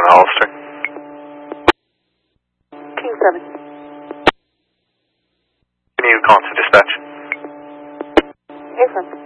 Hollister. King 7. Can you call to dispatch? Affirm.